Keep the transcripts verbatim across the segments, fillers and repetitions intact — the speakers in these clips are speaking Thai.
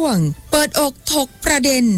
วงเปิดอกถกประเด็น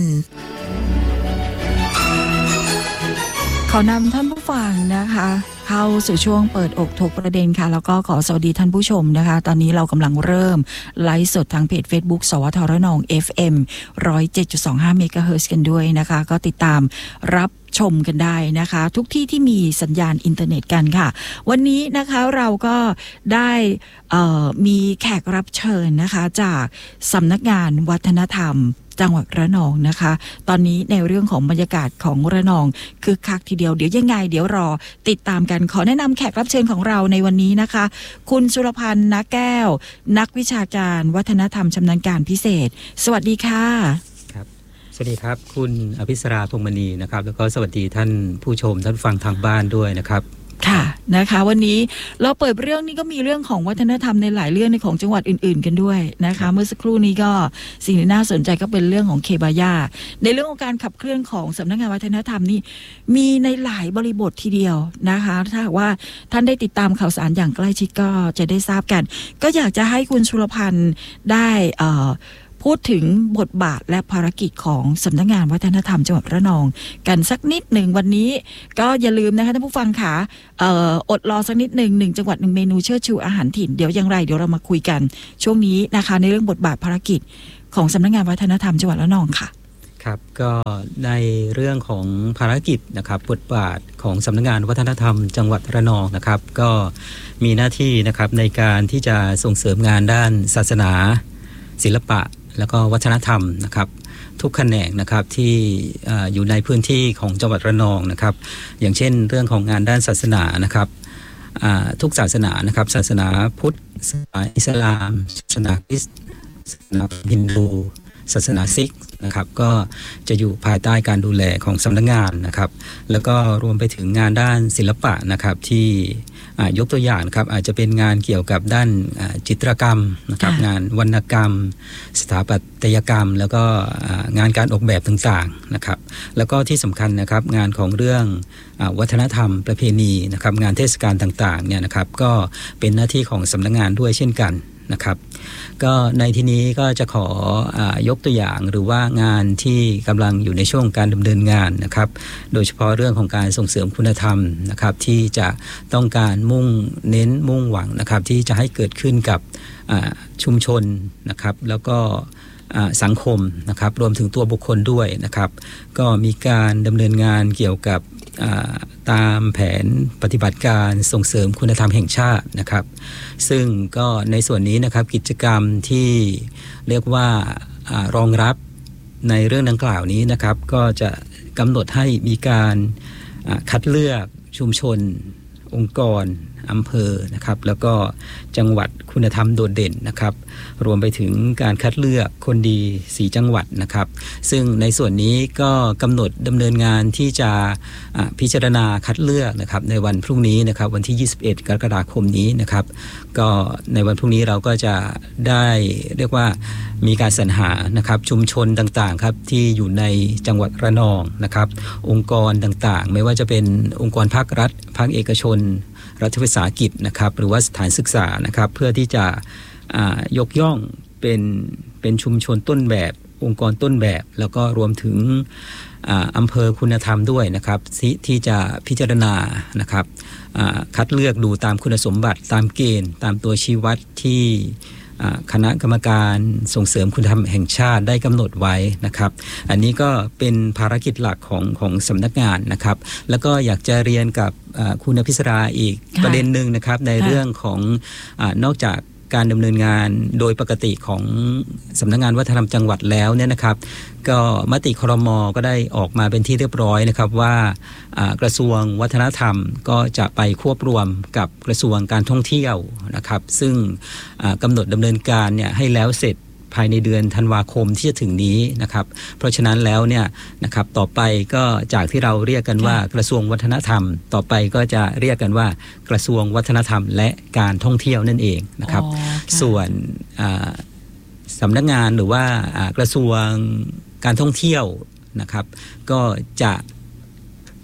ขอนำท่านผู้ฟังนะคะเข้าสู่ช่วงเปิดอกถกประเด็นค่ะแล้วก็ขอสวัสดีท่านผู้ชมนะคะตอนนี้เรากำลังเริ่มไลฟ์สดทางเพจ Facebook สวทรนอง เอฟ เอ็ม หนึ่งร้อยเจ็ดจุดสองห้า เมกะเฮิรตซ์กันด้วยนะคะก็ติดตามรับชมกันได้นะคะทุกที่ที่มีสัญญาณอินเทอร์เน็ตกันค่ะวันนี้นะคะเราก็ได้มีแขกรับเชิญนะคะจากสำนักงานวัฒนธรรมจังหวัดระนองนะคะตอนนี้ในเรื่องของบรรยากาศของระนองคือคักทีเดียวเดี๋ยวยังไงเดี๋ยวรอติดตามกันขอแนะนำแขกรับเชิญของเราในวันนี้นะคะคุณสุรพันธ์ณแก้วนักวิชาการวัฒนธรรมชำนาญการพิเศษสวัสดีค่ะครับสวัสดีครับคุณอภิสราพงษ์มณีนะครับแล้วก็สวัสดีท่านผู้ชมท่านฟังทางบ้านด้วยนะครับค่ะนะคะวันนี้เราเปิดเรื่องนี้ก็มีเรื่องของวัฒนธรรมในหลายเรื่องในของจังหวัดอื่นๆกันด้วยนะคะเมื่อสักครู่นี้ก็สิ่งที่น่าสนใจก็เป็นเรื่องของเคบายาในเรื่องของการขับเคลื่อนของสำนักงานวัฒนธรรมนี่มีในหลายบริบททีเดียวนะคะถ้าหากว่าท่านได้ติดตามข่าวสารอย่างใกล้ชิดก็จะได้ทราบกันก็อยากจะให้คุณชุลพันธ์ได้เอ่อพูดถึงบทบาทและภารกิจของสำนักงานวัฒนธรรมจังหวัดระนองกันสักนิดหนึ่งวันนี้ก็อย่าลืมนะคะท่านผู้ฟังค่ะเอ่ออดรอสักนิดหนึ่งหนึ่งจังหวัดหนึ่งเมนูเชิดชูอาหารถิ่นเดี๋ยวอย่างไรเดี๋ยวเรามาคุยกันช่วงนี้นะคะในเรื่องบทบาทภารกิจของสำนักงานวัฒนธรรมจังหวัดระนองค่ะครับก็ในเรื่องของภารกิจนะครับบทบาทของสำนักงานวัฒนธรรมจังหวัดระนองนะครับก็มีหน้าที่นะครับในการที่จะส่งเสริมงานด้านศาสนาศิลปะแล้วก็วัฒนธรรมนะครับทุกแขนงนะครับที่ออยู่ในพื้นที่ของจังหวัดระนองนะครับอย่างเช่นเรื่องของงานด้านศาสนานะครับทุกศาสนานะครับศาสนาพุทธศาสนาอิสลามศาสนาคริสต์ศาสนาฮินดูศาสนาซิกนะครับก็จะอยู่ภายใต้การดูแลของสำนักงานนะครับแล้วก็รวมไปถึงงานด้านศิลปะนะครับที่ยกตัวอย่างนะครับอาจจะเป็นงานเกี่ยวกับด้านจิตรกรรมนะครับงานวรรณกรรมสถาปัตยกรรมแล้วก็งานการออกแบบต่างๆนะครับแล้วก็ที่สำคัญนะครับงานของเรื่องวัฒนธรรมประเพณีนะครับงานเทศกาลต่างๆเนี่ยนะครับก็เป็นหน้าที่ของสำนักงานด้วยเช่นกันนะครับก็ในที่นี้ก็จะขอยกตัวอย่างหรือว่างานที่กำลังอยู่ในช่วงการดำเนินงานนะครับโดยเฉพาะเรื่องของการส่งเสริมคุณธรรมนะครับที่จะต้องการมุ่งเน้นมุ่งหวังนะครับที่จะให้เกิดขึ้นกับชุมชนนะครับแล้วก็สังคมนะครับรวมถึงตัวบุคคลด้วยนะครับก็มีการดำเนินงานเกี่ยวกับตามแผนปฏิบัติการส่งเสริมคุณธรรมแห่งชาตินะครับซึ่งก็ในส่วนนี้นะครับกิจกรรมที่เรียกว่ารองรับในเรื่องดังกล่าวนี้นะครับก็จะกำหนดให้มีการคัดเลือกชุมชนองค์กรอำเภอนะครับแล้วก็จังหวัดคุณธรรมโดดเด่นนะครับรวมไปถึงการคัดเลือกคนดีสี่จังหวัดนะครับซึ่งในส่วนนี้ก็กำหนดดำเนินงานที่จะพิจารณาคัดเลือกนะครับในวันพรุ่งนี้นะครับวันที่ยี่สิบเอ็ดกรกฎาคมนี้นะครับก็ในวันพรุ่งนี้เราก็จะได้เรียกว่ามีการสรรหานะครับชุมชนต่างๆครับที่อยู่ในจังหวัดระนองนะครับองค์กรต่างๆไม่ว่าจะเป็นองค์กรภาครัฐภาคเอกชนรัฐวิสาหกิจนะครับหรือว่าสถานศึกษานะครับเพื่อที่จะยกย่องเป็นเป็นชุมชนต้นแบบองค์กรต้นแบบแล้วก็รวมถึงอำเภอคุณธรรมด้วยนะครับที่จะพิจารณานะครับคัดเลือกดูตามคุณสมบัติตามเกณฑ์ตามตัวชี้วัดที่คณะกรรมการส่งเสริมคุณธรรมแห่งชาติได้กำหนดไว้นะครับอันนี้ก็เป็นภารกิจหลักของของสำนักงานนะครับแล้วก็อยากจะเรียนกับคุณอภิสราอีกประเด็นหนึ่งนะครับในเรื่องของนอกจากการดำเนินงานโดยปกติของสำนักงานวัฒนธรรมจังหวัดแล้วเนี่ยนะครับก็มติครม.ก็ได้ออกมาเป็นที่เรียบร้อยนะครับว่ากระทรวงวัฒนธรรมก็จะไปควบรวมกับกระทรวงการท่องเที่ยวนะครับซึ่งกำหนดดำเนินการเนี่ยให้แล้วเสร็จภายในเดือนธันวาคมที่จะถึงนี้นะครับเพราะฉะนั้นแล้วเนี่ยนะครับต่อไปก็จากที่เราเรียกกันว่ากระทรวงวัฒนธรรมต่อไปก็จะเรียกกันว่ากระทรวงวัฒนธรรมและการท่องเที่ยวนั่นเองนะครับส่วนสำนักงานหรือว่ากระทรวงการท่องเที่ยวนะครับก็จะ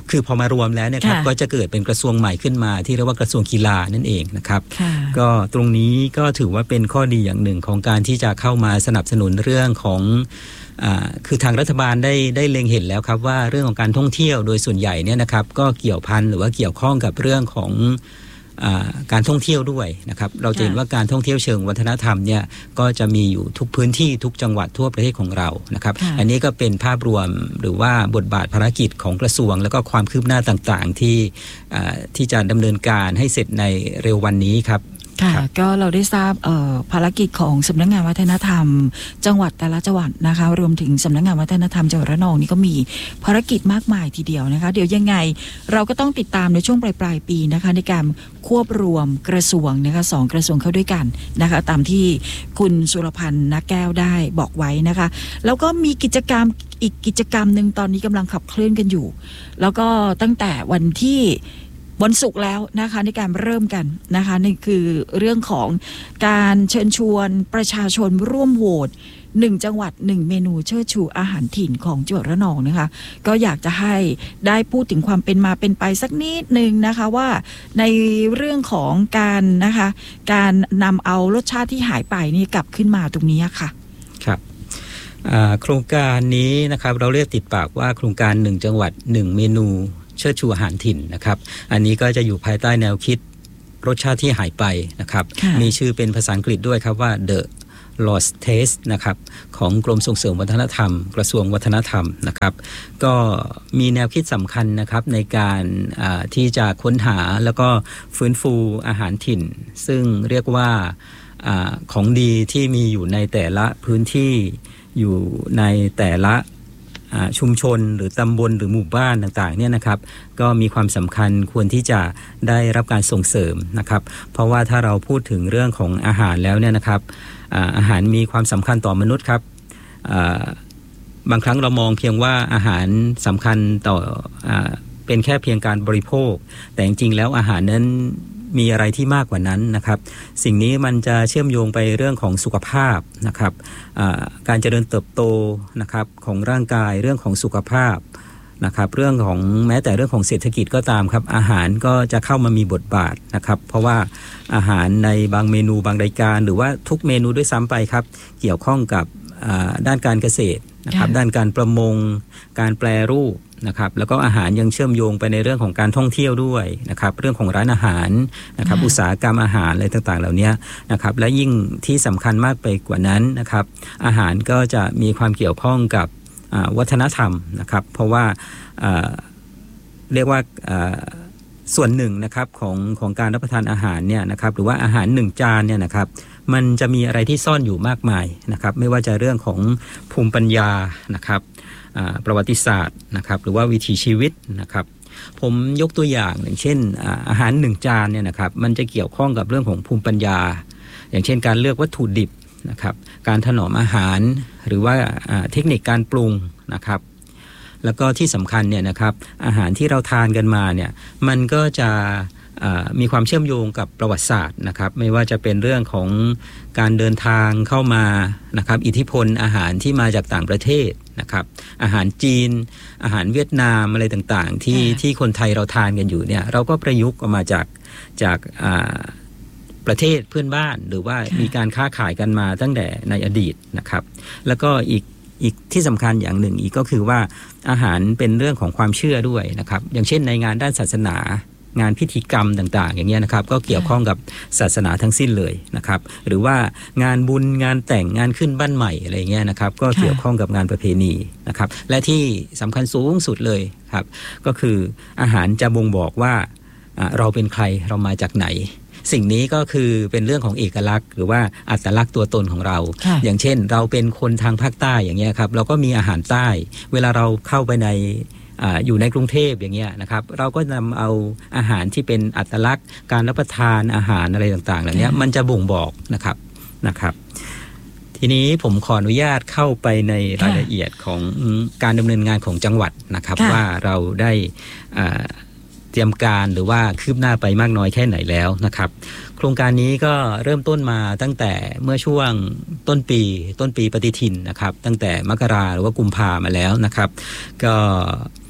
คือพอมารวมแล้วเนี่ยครับก็จะเกิดเป็นกระทรวงใหม่ขึ้นมาที่เรียกว่ากระทรวงกีฬานั่นเองนะครับก็ตรงนี้ก็ถือว่าเป็นข้อดีอย่างหนึ่งของการที่จะเข้ามาสนับสนุนเรื่องของอ่าคือทางรัฐบาลได้ได้เล็งเห็นแล้วครับว่าเรื่องของการท่องเที่ยวโดยส่วนใหญ่เนี่ยนะครับก็เกี่ยวพันหรือว่าเกี่ยวข้องกับเรื่องของการท่องเที่ยวด้วยนะครับเราจะเห็นว่าการท่องเที่ยวเชิงวัฒนธรรมเนี่ยก็จะมีอยู่ทุกพื้นที่ทุกจังหวัดทั่วประเทศของเรานะครับอันนี้ก็เป็นภาพรวมหรือว่าบทบาทภารกิจของกระทรวงแล้วก็ความคืบหน้าต่างๆที่ที่จะดำเนินการให้เสร็จในเร็ววันนี้ครับค่ะก็เราได้ทราบภารกิจของสำนักงานวัฒนธรรมจังหวัดแต่ละจังหวัดนะคะรวมถึงสำนักงานวัฒนธรรมจังหวัดระนองนี่ก็มีภารกิจมากมายทีเดียวนะคะเดี๋ยวยังไงเราก็ต้องติดตามในช่วงปลายปลายปีนะคะในการควบรวมกระทรวงนะคะสองกระทรวงเข้าด้วยกันนะคะตามที่คุณสุรพันธ์นักแก้วได้บอกไว้นะคะแล้วก็มีกิจกรรมอีกกิจกรรมหนึ่งตอนนี้กำลังขับเคลื่อนกันอยู่แล้วก็ตั้งแต่วันที่วันศุกร์แล้วนะคะในการเริ่มกันนะคะนี่คือเรื่องของการเชิญชวนประชาชนร่วมโหวตหนึ่งจังหวัดหนึ่งเมนูเชิดชูอาหารถิ่นของจังหวัดระนองนะคะก็อยากจะให้ได้พูดถึงความเป็นมาเป็นไปสักนิดนึงนะคะว่าในเรื่องของการนะคะการนำเอารสชาติที่หายไปนี่กลับขึ้นมาตรงนี้ค่ะครับโครงการนี้นะครับเราเรียกติดปากว่าโครงการหนึ่งจังหวัดหนึ่งเมนูเชิดชูอาหารถิ่นนะครับอันนี้ก็จะอยู่ภายใต้แนวคิดรสชาติที่หายไปนะครับมีชื่อเป็นภาษาอังกฤษด้วยครับว่า The Lost Taste นะครับของกรมส่งเสริมวัฒนธรรมกระทรวงวัฒนธรรมนะครับก็มีแนวคิดสำคัญนะครับในการที่จะค้นหาแล้วก็ฟื้นฟูอาหารถิ่นซึ่งเรียกว่าของดีที่มีอยู่ในแต่ละพื้นที่อยู่ในแต่ละชุมชนหรือตำบลหรือหมู่บ้านต่างๆเนี่ยนะครับก็มีความสำคัญควรที่จะได้รับการส่งเสริมนะครับเพราะว่าถ้าเราพูดถึงเรื่องของอาหารแล้วเนี่ยนะครับอาหารมีความสำคัญต่อมนุษย์ครับบางครั้งเรามองเพียงว่าอาหารสำคัญต่อเป็นแค่เพียงการบริโภคแต่จริงๆแล้วอาหารนั้นมีอะไรที่มากกว่านั้นนะครับสิ่งนี้มันจะเชื่อมโยงไปเรื่องของสุขภาพนะครับการเจริญเติบโตนะครับของร่างกายเรื่องของสุขภาพนะครับเรื่องของแม้แต่เรื่องของเศรษฐกิจก็ตามครับอาหารก็จะเข้ามามีบทบาทนะครับเพราะว่าอาหารในบางเมนูบางรายการหรือว่าทุกเมนูด้วยซ้ำไปครับเกี่ยวข้องกับด้านการเกษตรนะครับด้านการประมงการแปรรูปนะครับแล้วก็อาหารยังเชื่อมโยงไปในเรื่องของการท่องเที่ยวด้วยนะครับเรื่องของร้านอาหารนะครับอุตสาหกรรมอาหารอะไรต่างๆเหล่านี้นะครับและยิ่งที่สำคัญมากไปกว่านั้นนะครับอาหารก็จะมีความเกี่ยวข้องกับวัฒนธรรมนะครับเพราะว่าเรียกว่าส่วนหนึ่งนะครับของของการรับประทานอาหารเนี่ยนะครับหรือว่าอาหารหนึ่งจานเนี่ยนะครับมันจะมีอะไรที่ซ่อนอยู่มากมายนะครับไม่ว่าจะเรื่องของภูมิปัญญานะครับประวัติศาสตร์นะครับหรือว่าวิถีชีวิตนะครับผมยกตัวอย่างอย่างเช่นอาหารหนึ่งจานเนี่ยนะครับมันจะเกี่ยวข้องกับเรื่องของภูมิปัญญาอย่างเช่นการเลือกวัตถุดิบนะครับการถนอมอาหารหรือว่าเทคนิคการปรุงนะครับแล้วก็ที่สำคัญเนี่ยนะครับอาหารที่เราทานกันมาเนี่ยมันก็จะมีความเชื่อมโยงกับประวัติศาสตร์นะครับไม่ว่าจะเป็นเรื่องของการเดินทางเข้ามานะครับอิทธิพลอาหารที่มาจากต่างประเทศนะครับอาหารจีนอาหารเวียดนามอะไรต่างๆที่ที่คนไทยเราทานกันอยู่เนี่ยเราก็ประยุกต์ออกมาจากจากประเทศเพื่อนบ้านหรือว่ามีการค้าขายกันมาตั้งแต่ในอดีตนะครับแล้วก็อีกอีกที่สำคัญอย่างหนึ่งอีกก็คือว่าอาหารเป็นเรื่องของความเชื่อด้วยนะครับอย่างเช่นในงานด้านศาสนางานพิธีกรรมต่างๆอย่างเงี้ยนะครับก็เกี่ยวข้องกับศาสนาทั้งสิ้นเลยนะครับหรือว่างานบุญงานแต่งงานขึ้นบ้านใหม่อะไรเงี้ยนะครับก็เกี่ยวข้องกับงานประเพณีนะครับและที่สำคัญสูงสุดเลยครับก็คืออาหารจะบ่งบอกว่าเราเป็นใครเรามาจากไหนสิ่งนี้ก็คือเป็นเรื่องของเอกลักษณ์หรือว่าอัตลักษณ์ตัวตนของเราอย่างเช่นเราเป็นคนทางภาคใต้อย่างเงี้ยครับเราก็มีอาหารใต้เวลาเราเข้าไปในอยู่ในกรุงเทพอย่างเงี้ยนะครับเราก็นำเอาอาหารที่เป็นอัตลักษณ์การรับประทานอาหารอะไรต่างๆเหล่านี้มันจะบ่งบอกนะครับนะครับทีนี้ผมขออนุญาตเข้าไปในรายละเอียดของการดำเนินงานของจังหวัดนะครับว่าเราได้เตรียมการหรือว่าคืบหน้าไปมากน้อยแค่ไหนแล้วนะครับโครงการนี้ก็เริ่มต้นมาตั้งแต่เมื่อช่วงต้นปีต้นปีปฏิทินนะครับตั้งแต่มกราหรือว่ากุมภามาแล้วนะครับก็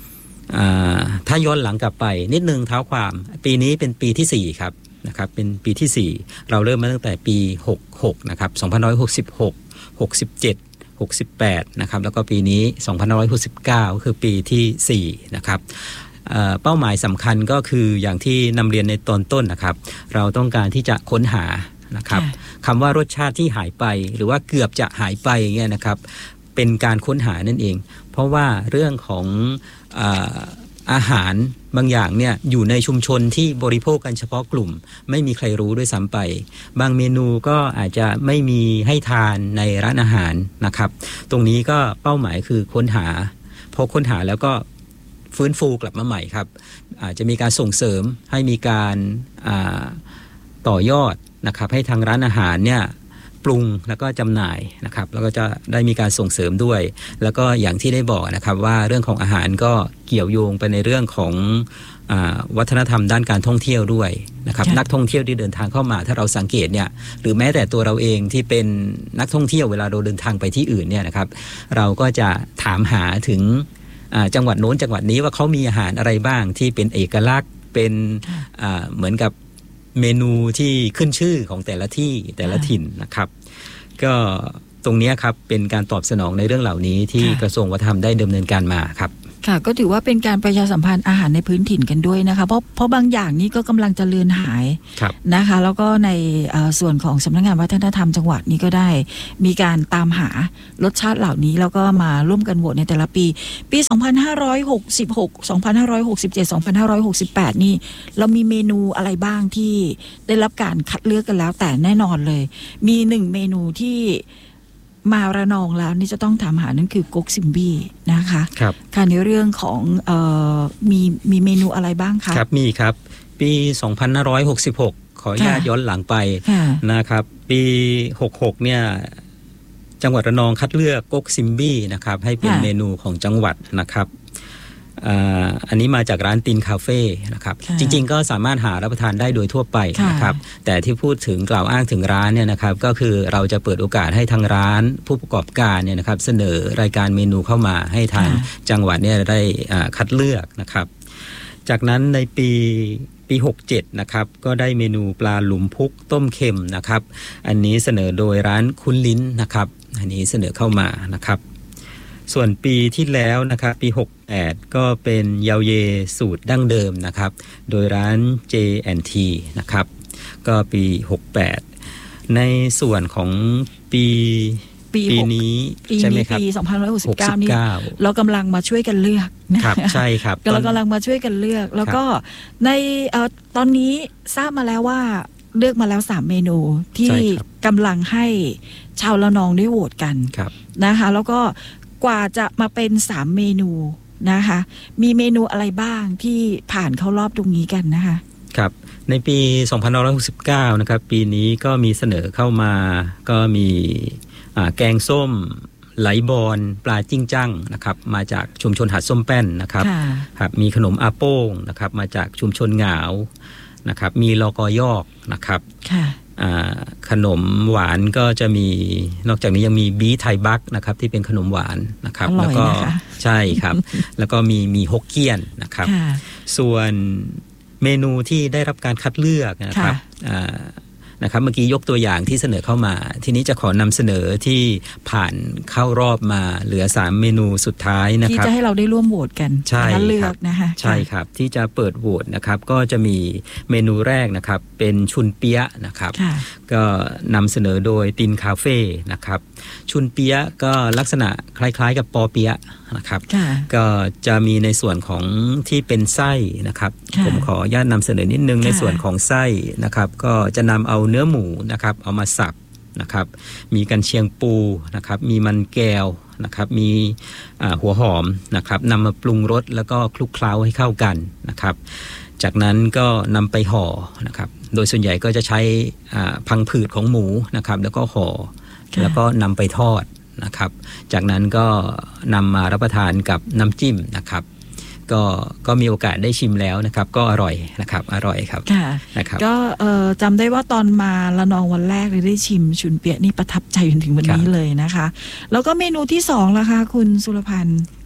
ถ้าย้อนหลังกลับไปนิดนึงเท้าความปีนี้เป็นปีที่สี่ครับนะครับเป็นปีที่สี่เราเริ่มมาตั้งแต่ปีหกสิบหกนะครับสองพันห้าร้อยหกสิบหก หกสิบเจ็ด หกสิบแปดนะครับแล้วก็ปีนี้สองพันห้าร้อยหกสิบเก้าก็คือปีที่สี่นะครับเป้าหมายสำคัญก็คืออย่างที่นำเรียนในตอนต้นนะครับเราต้องการที่จะค้นหานะครับคำว่ารสชาติที่หายไปหรือว่าเกือบจะหายไปอย่างเงี้ยนะครับเป็นการค้นหานั่นเองเพราะว่าเรื่องของอ่าอาหารบางอย่างเนี่ยอยู่ในชุมชนที่บริโภคกันเฉพาะกลุ่มไม่มีใครรู้ด้วยซ้ำไปบางเมนูก็อาจจะไม่มีให้ทานในร้านอาหารนะครับตรงนี้ก็เป้าหมายคือค้นหาพอค้นหาแล้วก็ฟื้นฟูกลับมาใหม่ครับอาจจะมีการส่งเสริมให้มีการต่อยอดนะครับให้ทางร้านอาหารเนี่ยปรุงแล้วก็จำหน่ายนะครับแล้วก็จะได้มีการส่งเสริมด้วยแล้วก็อย่างที่ได้บอกนะครับว่าเรื่องของอาหารก็เกี่ยวโยงไปในเรื่องของอ่าวัฒนธรรมด้านการท่องเที่ยวด้วยนะครับนักท่องเที่ยวที่เดินทางเข้ามาถ้าเราสังเกตเนี่ยหรือแม้แต่ตัวเราเองที่เป็นนักท่องเที่ยวเวลาเราเดินทางไปที่อื่นเนี่ยนะครับเราก็จะถามหาถึงจังหวัดโน้นจังหวัดนี้ว่าเขามีอาหารอะไรบ้างที่เป็นเอกลักษณ์เป็นเหมือนกับเมนูที่ขึ้นชื่อของแต่ละที่แต่ละถิ่นนะครับก็ตรงนี้ครับเป็นการตอบสนองในเรื่องเหล่านี้ที่กระทรวงวัฒนธรรมได้ดำเนินการมาครับค่ะก็ถือว่าเป็นการประชาสัมพันธ์อาหารในพื้นถิ่นกันด้วยนะคะเพราะเพราะบางอย่างนี้ก็กำลังจะเลือนหายนะคะแล้วก็ในส่วนของสำนักงานวัฒนธรรมจังหวัดนี้ก็ได้มีการตามหารสชาติเหล่านี้แล้วก็มาร่วมกันโหวตในแต่ละปีปีสองพันห้าร้อยหกสิบหก สองพันห้าร้อยหกสิบเจ็ด สองพันห้าร้อยหกสิบแปดนี่เรามีเมนูอะไรบ้างที่ได้รับการคัดเลือกกันแล้วแต่แน่นอนเลยมีหนึ่งเมนูที่มาระนองแล้วนี่จะต้องถามหานั่นคือก๊กซิมบี้นะคะครับค่ะในเรื่องของเอ่อมีมีเมนูอะไรบ้างคะครับมีครับปีสองพันห้าร้อยหกสิบหกขออนุญาตย้อนหลังไปนะครับปีหกสิบหกเนี่ยจังหวัดระนองคัดเลือกก๊กซิมบี้นะครับให้เป็นเมนูของจังหวัดนะครับอันนี้มาจากร้านตินคาเฟ่นะครับจริงๆก็สามารถหารับประทานได้โดยทั่วไปนะครับแต่ที่พูดถึงกล่าวอ้างถึงร้านเนี่ยนะครับก็คือเราจะเปิดโอกาสให้ทางร้านผู้ประกอบการเนี่ยนะครับเสนอรายการเมนูเข้ามาให้ทางจังหวัดเนี่ยได้คัดเลือกนะครับจากนั้นในปีปีหกสิบเจ็ดนะครับก็ได้เมนูปลาหลุมพุกต้มเค็มนะครับอันนี้เสนอโดยร้านคุณลิ้นนะครับอันนี้เสนอเข้ามานะครับส่วนปีที่แล้วนะครับปีหกสิบแปดก็เป็นเยาเยสูตรดั้งเดิมนะครับโดยร้าน เจ แอนด์ ที นะครับก็ปีหกสิบแปดในส่วนของปีปีนี้ใช่ไหมครับปีสองพันห้าร้อยหกสิบเก้านี่เรากำลังมาช่วยกันเลือกนะครับใช่ครับเรากำลังมาช่วยกันเลือกแล้วก็ในเอ่อตอนนี้ทราบมาแล้วว่าเลือกมาแล้วสามเมนูที่กำลังให้ชาวละนองได้โหวตกันนะคะแล้วก็กว่าจะมาเป็นสามเมนูนะคะมีเมนูอะไรบ้างที่ผ่านเข้ารอบตรงนี้กันนะคะครับในปีสองพันห้าร้อยหกสิบเก้านะครับปีนี้ก็มีเสนอเข้ามาก็มีแกงส้มไหลบอนปลาจิ้งจั่งนะครับมาจากชุมชนหาดส้มแป้นนะครับครับมีขนมอาโป้งนะครับมาจากชุมชนเหงานะครับมีลอกอยอกนะครับขนมหวานก็จะมีนอกจากนี้ยังมีบีไทบักนะครับที่เป็นขนมหวานนะครับแล้วก็ใช่ครับแล้วก็มีมีฮกเกี้ยนนะครับส่วนเมนูที่ได้รับการคัดเลือกนะครับนะครับเมื่อกี้ยกตัวอย่างที่เสนอเข้ามาทีนี้จะขอนำเสนอที่ผ่านเข้ารอบมาเหลือสามเมนูสุดท้ายนะครับที่จะให้เราได้ร่วมโหวตกันใช่เลือกนะคะใช่ครับที่จะเปิดโหวตนะครับก็จะมีเมนูแรกนะครับเป็นชุนเปี๊ยะนะครับก็นำเสนอโดยตินคาเฟ่นะครับชุนเปี๊ยะก็ลักษณะคล้ายๆกับปอเปี๊ยะนะครับก็จะมีในส่วนของที่เป็นไส้นะครับผมขออนุญาตนำเสนอนิดนึงในส่วนของไส้นะครับก็จะนำเอาเนื้อหมูนะครับเอามาสับนะครับมีกันเชียงปูนะครับมีมันแก้วนะครับมีหัวหอมนะครับนำมาปรุงรสแล้วก็คลุกเคล้าให้เข้ากันนะครับจากนั้นก็นำไปห่อนะครับโดยส่วนใหญ่ก็จะใช้พังผืดของหมูนะครับแล้วก็ห่อแล้วก็นำไปทอดนะครับจากนั้นก็นำมารับประทานกับน้ำจิ้มนะครับก็ก็มีโอกาสได้ชิมแล้วนะครับก็อร่อยนะครับอร่อยครับนะครับก็จำได้ว่าตอนมาละนองวันแรกเลยได้ชิมชุนเปี๊ยะนี่ประทับใจจนถึงวันนี้เลยนะคะแล้วก็เมนูที่สองล่ะคะคุณสุรพันธ์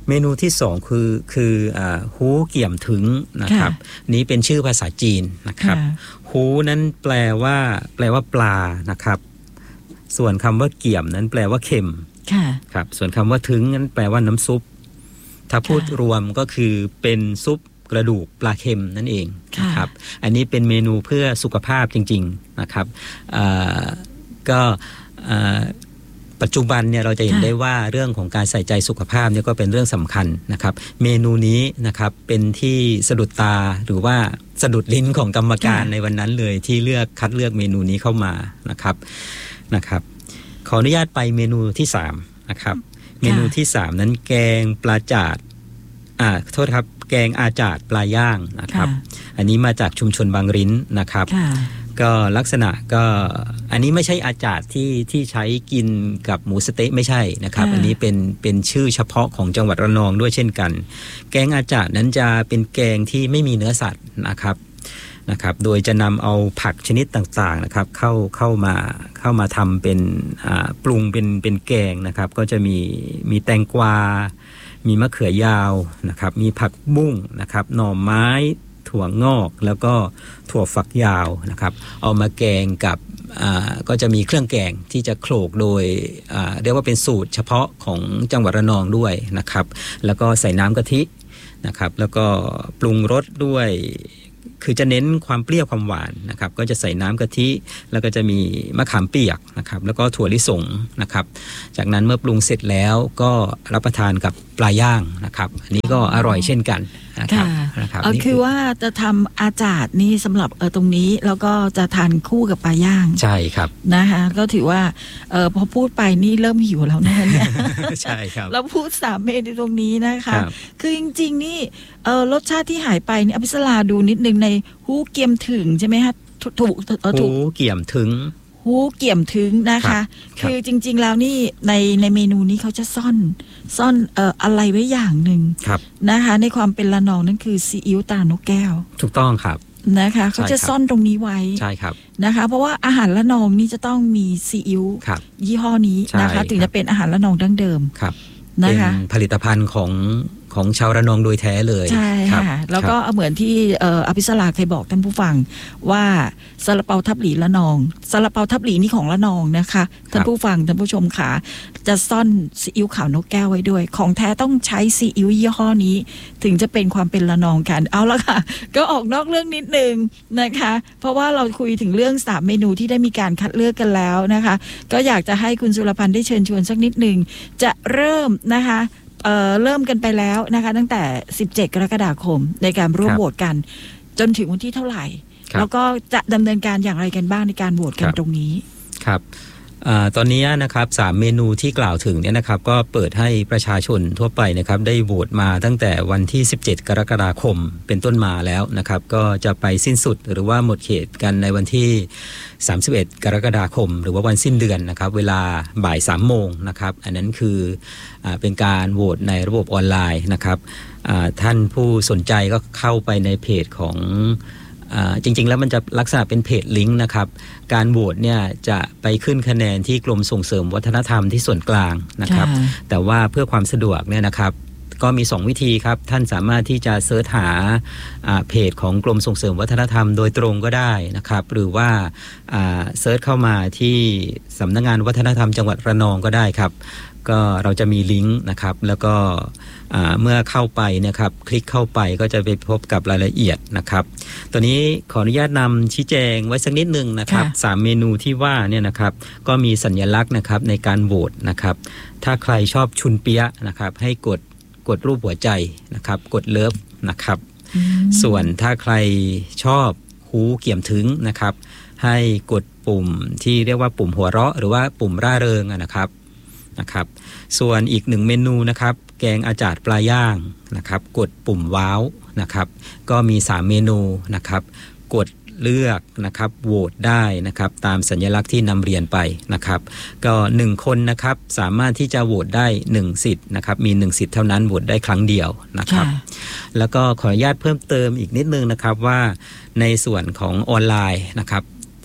เมนูที่สองคือคืออ่าฮูเกี่ยมถึงนะครับนี้เป็นชื่อภาษาจีนนะครับฮูนั้นแปลว่าแปลว่าปลานะครับส่วนคำว่าเกี่ยมนั้นแปลว่าเค็มครับส่วนคำว่าถึงนั้นแปลว่าน้ำซุปถ้าพูดรวมก็คือเป็นซุปกระดูกปลาเค็มนั่นเองนะครับอันนี้เป็นเมนูเพื่อสุขภาพจริงๆนะครับก็ปัจจุบันเนี่ยเราจะเห็นได้ว่าเรื่องของการใส่ใจสุขภาพเนี่ยก็เป็นเรื่องสำคัญนะครับเมนูนี้นะครับเป็นที่สะดุดตาหรือว่าสะดุดลิ้นของกรรมการในวันนั้นเลยที่เลือกคัดเลือกเมนูนี้เข้ามานะครับนะครับขออนุญาตไปเมนูที่สามนะครับเมนูที่สามนั้นแกงปลาจาดอ่าโทษครับแกงอาจาดปลาย่างนะครับอันนี้มาจากชุมชนบางริ้นนะครับก็ลักษณะก็อันนี้ไม่ใช่อาจาดที่ที่ใช้กินกับหมูสะเต๊ะไม่ใช่นะครับอันนี้เป็นเป็นชื่อเฉพาะของจังหวัดระนองด้วยเช่นกันแกงอาจาดนั้นจะเป็นแกงที่ไม่มีเนื้อสัตว์นะครับนะครับโดยจะนำเอาผักชนิดต่างๆนะครับเข้าเข้ามาเข้ามาทำเป็นปรุงเป็นเป็นแกงนะครับก็จะมีมีแตงกวามีมะเขือยาวนะครับมีผักบุ้งนะครับหน่อไม้ถั่วงอกแล้วก็ถั่วฝักยาวนะครับเอามาแกงกับก็จะมีเครื่องแกงที่จะโขลกโดยเรียกว่าเป็นสูตรเฉพาะของจังหวัดระนองด้วยนะครับแล้วก็ใส่น้ำกะทินะครับแล้วก็ปรุงรสด้วยคือจะเน้นความเปรี้ยวความหวานนะครับก็จะใส่น้ำกะทิแล้วก็จะมีมะขามเปียกนะครับแล้วก็ถั่วลิสงนะครับจากนั้นเมื่อปรุงเสร็จแล้วก็รับประทานกับปลาย่างนะครับอันนี้ก็อร่อยเช่นกันนะครับนะครับเอาคือว่าจะทำอาจาดนี่สำหรับเออตรงนี้แล้วก็จะทานคู่กับปลาย่างใช่ครับนะคะก็ถือว่าเออพอพูดไปนี่เริ่มหิวแล้วนะเนี่ยใช่ครับแล้วพูดสามเมนูตรงนี้นะคะคือจริงๆนี่เออรสชาติที่หายไปนี่อภิสราดูนิดนึงในฮู้เกียมถึงใช่ไหมคะถูกถูกฮู้เกียมถึงฮู้เกี่ยมถึงนะคะคือจริงๆแล้วนี่ในในเมนูนี้เขาจะซ่อนซ่อนเอ่ออะไรไว้อย่างหนึ่งนะคะในความเป็นละนองนั่นคือซีอิ๊วตรานกแก้วถูกต้องครับนะคะเขาจะซ่อนตรงนี้ไว้ใช่ครับนะคะเพราะว่าอาหารละนองนี่จะต้องมีซีอิ๊วยี่ห้อนี้นะคะถึงจะเป็นอาหารละนองดั้งเดิมนะคะเป็นผลิตภัณฑ์ของของชาวระนองโดยแท้เลยใช่ค่ะแล้วก็เหมือนที่อภิสราเคยบอกท่านผู้ฟังว่าซาลาเปาทับหลีละนองซาลาเปาทับหลีนี่ของละนองนะคะท่านผู้ฟังท่านผู้ชมค่ะจะซ่อนซีอิ๊วขาวนกแก้วไว้ด้วยของแท้ต้องใช้ซีอิ๊วยี่ห้อนี้ถึงจะเป็นความเป็นละนองกันเอาละค่ะก็ออกนอกเรื่องนิดนึงนะคะเพราะว่าเราคุยถึงเรื่องสามเมนูที่ได้มีการคัดเลือกกันแล้วนะคะก็อยากจะให้คุณสุรพันธ์ได้เชิญชวนสักนิดนึงจะเริ่มนะคะเอ่อเริ่มกันไปแล้วนะคะตั้งแต่สิบเจ็ดกรกฎาคมในการร่วมโหวตกันจนถึงวันที่เท่าไหร่แล้วก็จะดำเนินการอย่างไรกันบ้างในการโหวตกันตรงนี้ครับตอนนี้นะครับสามเมนูที่กล่าวถึงเนี่ยนะครับก็เปิดให้ประชาชนทั่วไปนะครับได้โหวตมาตั้งแต่วันที่สิบเจ็ดกรกฎาคมเป็นต้นมาแล้วนะครับก็จะไปสิ้นสุดหรือว่าหมดเขตกันในวันที่สามสิบเอ็ดกรกฎาคมหรือว่าวันสิ้นเดือนนะครับเวลาบ่ายสามโมงนะครับอันนั้นคืออ่าเป็นการโหวตในระบบออนไลน์นะครับท่านผู้สนใจก็เข้าไปในเพจของจริงๆแล้วมันจะลักษณะเป็นเพจลิงก์นะครับการโหวตเนี่ยจะไปขึ้นคะแนนที่กรมส่งเสริมวัฒนธรรมที่ส่วนกลางนะครับแต่ว่าเพื่อความสะดวกเนี่ยนะครับก็มีสองวิธีครับท่านสามารถที่จะเสิร์ชหาเพจของกรมส่งเสริมวัฒนธรรมโดยตรงก็ได้นะครับหรือว่าเสิร์ชเข้ามาที่สำนักงานวัฒนธรรมจังหวัดระนองก็ได้ครับก็เราจะมีลิงก์นะครับแล้วก็เมื่อเข้าไปนะครับคลิกเข้าไปก็จะไปพบกับรายละเอียดนะครับตัวนี้ขออนุญาตนำชี้แจงไว้สักนิดนึงนะครับสามเมนูที่ว่าเนี่ยนะครับก็มีสัญลักษณ์นะครับในการโหวตนะครับถ้าใครชอบชุนเปี๊ยะนะครับให้กดกดรูปหัวใจนะครับกดเลิฟนะครับส่วนถ้าใครชอบฮู้เกี่ยมถึงนะครับให้กดปุ่มที่เรียกว่าปุ่มหัวเราะหรือว่าปุ่มร่าเริงนะครับนะครับส่วนอีกหนึ่งเมนูนะครับแกงอาจาดปลาย่างนะครับกดปุ่มว้าวนะครับก็มีสามเมนูนะครับกดเลือกนะครับโหวตได้นะครับตามสัญลักษณ์ที่นำเรียนไปนะครับก็หนึ่งคนนะครับสามารถที่จะโหวตได้หนึ่งสิทธิ์นะครับมีหนึ่งสิทธิ์เท่านั้นโหวตได้ครั้งเดียวนะครับแล้วก็ขออนุญาตเพิ่มเติมอีกนิดนึงนะครับว่าในส่วนของออนไลน์นะครับ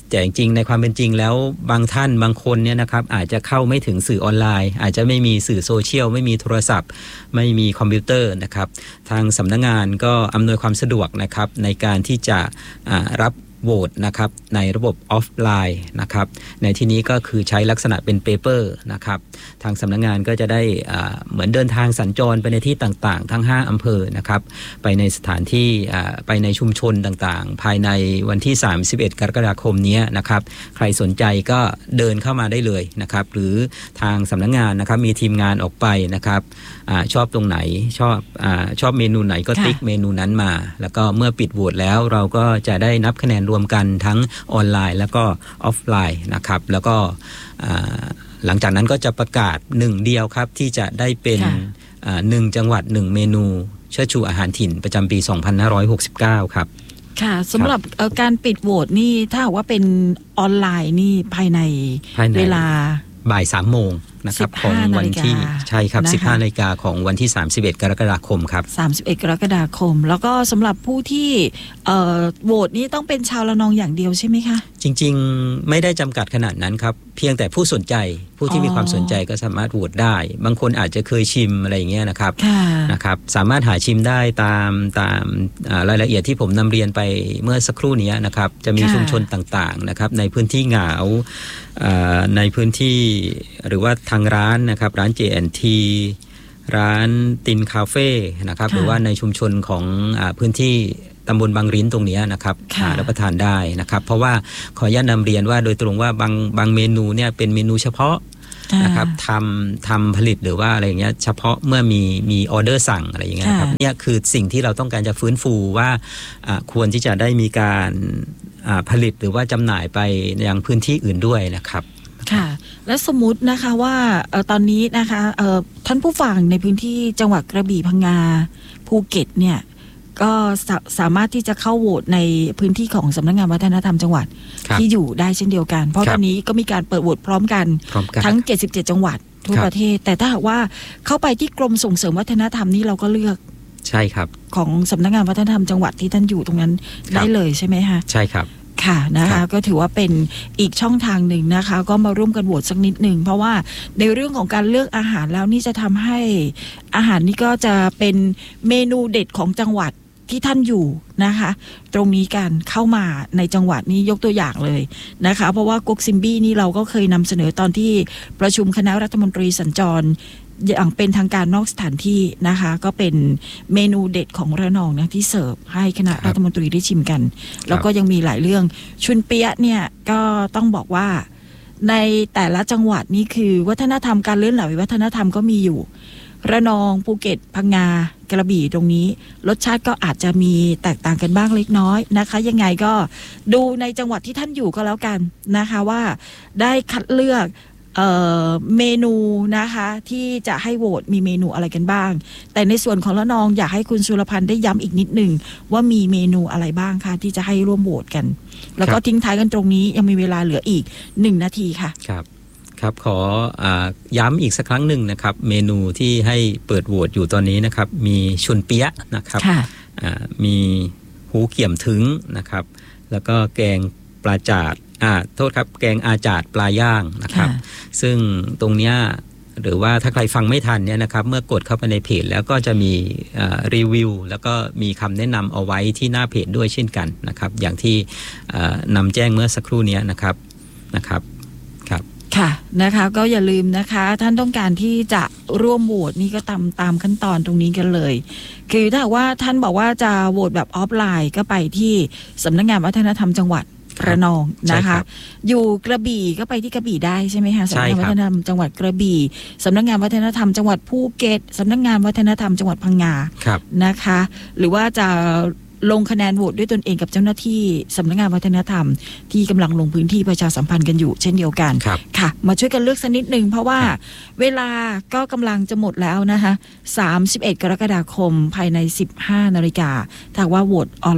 แต่จริงๆในความเป็นจริงแล้วบางท่านบางคนเนี่ยนะครับอาจจะเข้าไม่ถึงสื่อออนไลน์อาจจะไม่มีสื่อโซเชียลไม่มีโทรศัพท์ไม่มีคอมพิวเตอร์นะครับทางสำนักงานก็อำนวยความสะดวกนะครับในการที่จะรับโหวตนะครับในระบบออฟไลน์นะครับในที่นี้ก็คือใช้ลักษณะเป็นเปเปอร์นะครับทางสำนักงานก็จะได้เหมือนเดินทางสัญจรไปในที่ต่างๆทั้งห้าอำเภอนะครับไปในสถานที่ไปในชุมชนต่างๆภายในวันที่สามสิบเอ็ดกรกฎาคมนี้นะครับใครสนใจก็เดินเข้ามาได้เลยนะครับหรือทางสำนักงานนะครับมีทีมงานออกไปนะครับอชอบตรงไหนชอบอชอบเมนูไหนก็ติ๊กเมนูนั้นมาแล้วก็เมื่อปิดโหวตแล้วเราก็จะได้นับคะแนนรวมกันทั้งออนไลน์แล้วก็ออฟไลน์นะครับแล้วก็หลังจากนั้นก็จะประกาศหนึ่งเดียวครับที่จะได้เป็นหนึ่งจังหวัดหนึ่งเมนูเชิดชูอาหารถิ่นประจำปีสองพันห้าร้อยหกสิบเก้าครับค่ะสำหรับการปิดโหวตนี่ถ้าว่าเป็นออนไลน์นี่ภายในเวลาบ่ายสามโมงนะครับของวันที่ใช่ครับสิบห้านาฬิกาของวันที่สามสิบเอ็ดกรกฎาคมครับสามสิบเอ็ดกรกฎาคมแล้วก็สำหรับผู้ที่โหวตนี่ต้องเป็นชาวระนองอย่างเดียวใช่ไหมคะจริงๆไม่ได้จำกัดขนาดนั้นครับเพียงแต่ผู้สนใจผู้ที่มีความสนใจก็สามารถโหวตได้บางคนอาจจะเคยชิมอะไรอย่างเงี้ยนะครับนะครับสามารถหาชิมได้ตามตามรายละเอียดที่ผมนำเรียนไปเมื่อสักครู่นี้นะครับจะมีชุมชนต่างๆนะครับในพื้นที่เหงาในพื้นที่หรือว่าทางร้านนะครับร้าน เจ แอนด์ ที ร้านตินคาเฟ่นะครับหรือว่าในชุมชนของอ่าพื้นที่ตำบลบางริ้นตรงนี้นะครับหารับประทานได้นะครับเพราะว่าขออนุญาตนำเรียนว่าโดยตรงว่าบางบางเมนูเนี่ยเป็นเมนูเฉพาะนะครับทำทำผลิตหรือว่าอะไรอย่างเงี้ยเฉพาะเมื่อมีมีออเดอร์สั่งอะไรอย่างเงี้ยครับเนี่ยคือสิ่งที่เราต้องการจะฟื้นฟูว่าควรที่จะได้มีการผลิตหรือว่าจำหน่ายไปยังพื้นที่อื่นด้วยนะครับค่ะและสมมุตินะคะว่าตอนนี้นะคะท่านผู้ฟังในพื้นที่จังหวัดกระบี่พังงาภูเก็ตเนี่ยก็สา, สามารถที่จะเข้าโหวตในพื้นที่ของสำนักงานวัฒนธรรมจังหวัดที่อยู่ได้เช่นเดียวกันเพราะตอนนี้ก็มีการเปิดโหวตพร้อมกันทั้งเจ็ดสิบเจ็ดจังหวัดทั่วประเทศแต่ถ้าหากว่าเข้าไปที่กรมส่งเสริมวัฒนธรรมนี่เราก็เลือกใช่ครับของสำนักงานวัฒนธรรมจังหวัดที่ท่านอยู่ตรงนั้นได้เลยใช่ไหมคะใช่ครับค่ะนะคะก็ถือว่าเป็นอีกช่องทางหนึ่งนะคะก็มาร่วมกันโหวตสักนิดหนึ่งเพราะว่าในเรื่องของการเลือกอาหารแล้วนี่จะทำให้อาหารนี่ก็จะเป็นเมนูเด็ดของจังหวัดที่ท่านอยู่นะคะตรงนี้การเข้ามาในจังหวัดนี้ยกตัวอย่างเลยนะคะเพราะว่าก๊กซิมบี้นี่เราก็เคยนำเสนอตอนที่ประชุมคณะรัฐมนตรีสัญจรอย่างเป็นทางการนอกสถานที่นะคะก็เป็นเมนูเด็ดของระนองนะที่เสิร์ฟให้คณะรัฐมนตรีได้ชิมกันแล้วก็ยังมีหลายเรื่องชุนเปี๊ยะเนี่ยก็ต้องบอกว่าในแต่ละจังหวัดนี่คือวัฒนธรรมการเลื่อนไหลวัฒนธรรมก็มีอยู่ระนองภูเก็ตพังงากระบี่ตรงนี้รสชาติก็อาจจะมีแตกต่างกันบ้างเล็กน้อยนะคะยังไงก็ดูในจังหวัดที่ท่านอยู่ก็แล้วกันนะคะว่าได้คัดเลือกเอ่อเมนูนะคะที่จะให้โหวตมีเมนูอะไรกันบ้างแต่ในส่วนของระนองอยากให้คุณสุรพันธ์ได้ย้ำอีกนิดหนึ่งว่ามีเมนูอะไรบ้างคะที่จะให้ร่วมโหวตกันแล้วก็ทิ้งท้ายกันตรงนี้ยังมีเวลาเหลืออีกหนึ่งนาทีค่ะครับครับขออ่าย้ำอีกสักครั้งหนึ่งนะครับเมนูที่ให้เปิดโหวตอยู่ตอนนี้นะครับมีชุนเปี๊ยะนะครับอ่ามีหูเกี่ยมถึงนะครับแล้วก็แกงปลาจาดอ่าโทษครับแกงอาจาดปลาย่างนะครับซึ่งตรงเนี้ยหรือว่าถ้าใครฟังไม่ทันเนี่ยนะครับเมื่อกดเข้าไปในเพจแล้วก็จะมีรีวิวแล้วก็มีคำแนะนำเอาไว้ที่หน้าเพจด้วยเช่นกันนะครับอย่างที่นำแจ้งเมื่อสักครู่นี้นะครับนะครับครับค่ะนะคะก็อย่าลืมนะคะท่านต้องการที่จะร่วมโหวตนี่ก็ตามตามขั้นตอนตรงนี้กันเลยคือถ้าว่าท่านบอกว่าจะโหวตแบบออฟไลน์ก็ไปที่สำนักงานวัฒนธรรมจังหวัดระนองนะคะอยู่กระบี่ก็ไปที่กระบี่ได้ใช่ไหมคะสำนักงานวัฒนธรรมจังหวัดกระบี่สำนักงานวัฒนธรรมจังหวัดภูเก็ตสำนักงานวัฒนธรรมจังหวัดพังงานะคะหรือว่าจะลงคะแนนโหวตด้วยตนเองกับเจ้าหน้าที่สำนักงานวัฒนธรรมที่กำลังลงพื้นที่ประชาสัมพันธ์กันอยู่เช่นเดียวกันค่ะมาช่วยกันเลือกสักนิดนึงเพราะว่าเวลาก็กำลังจะหมดแล้วนะคะสามสิบเอ็ดกรกฎาคมภายในสิบห้านาฬิกาถ้าว่าโหวตออนไลน์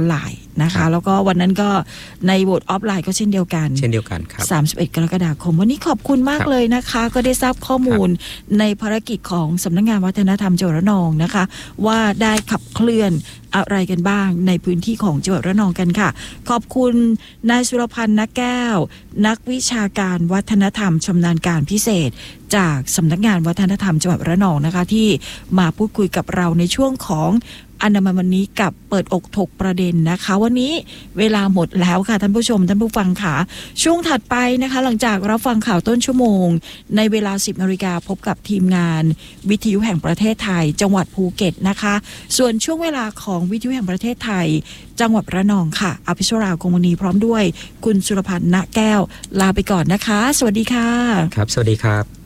นะคะแล้วก็วันนั้นก็ในโหวตออฟไลน์ก็เช่นเดียวกันเช่นเดียวกันครับสามสิบเอ็ดกรกฎาคมวันนี้ขอบคุณมากเลยนะคะก็ได้ทราบข้อมูลในภารกิจของสำนักงานวัฒนธรรมจังหวัดระนองนะคะว่าได้ขับเคลื่อนอะไรกันบ้างในพื้นที่ของจังหวัดระนองกันค่ะขอบคุณนายสุรพันธ์นักแก้วนักวิชาการวัฒนธรรมชำนาญการพิเศษจากสำนักงานวัฒนธรรมจังหวัดระนองนะคะที่มาพูดคุยกับเราในช่วงของอนามัยวันนี้กับเปิดอกถกประเด็นนะคะวันนี้เวลาหมดแล้วค่ะท่านผู้ชมท่านผู้ฟังค่ะช่วงถัดไปนะคะหลังจากรับฟังข่าวต้นชั่วโมงในเวลา สิบนาฬิกาพบกับทีมงานวิทยุแห่งประเทศไทยจังหวัดภูเก็ตนะคะส่วนช่วงเวลาของวิทยุแห่งประเทศไทยจังหวัดระนองค่ะอภิชราคงมณีพร้อมด้วยคุณสุรพันธ์ณแก้วลาไปก่อนนะคะสวัสดีค่ะครับสวัสดีครับ